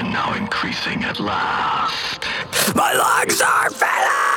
now increasing at last. My lungs are filling!